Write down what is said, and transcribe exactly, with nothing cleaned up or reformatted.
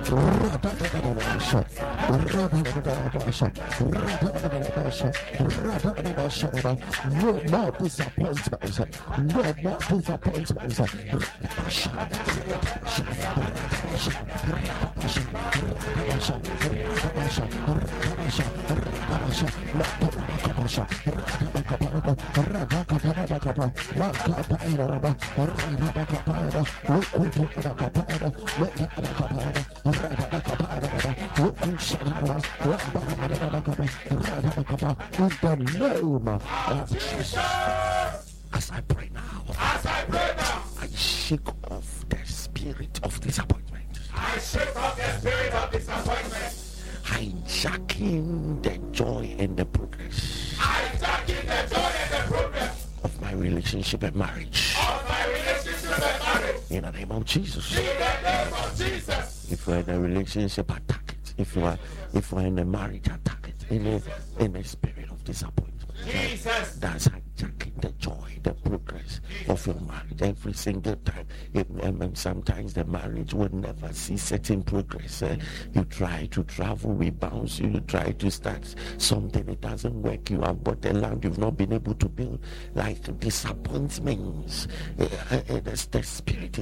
No more disappointments. No more disappointments. In the name of Jesus. As I pray now, As I pray now, I shake off the spirit of disappointment. I shake off the spirit of disappointment. Hijacking the joy and the progress. Hijacking the joy and the progress of my relationship and marriage. Of my relationship and marriage. In the name of Jesus. In the name of Jesus. If you're in a relationship, attack it. If you are, if you are in a marriage, attack it. In a, in a spirit of disappointment. Jesus. That's hijacking the joy, the progress of your marriage every single time. It, and sometimes the marriage will never see certain progress. Uh, you try to travel, we bounce you. You try to start something, it doesn't work. You have bought a land you've not been able to build. Like disappointments. Uh, uh, uh, the, the spirit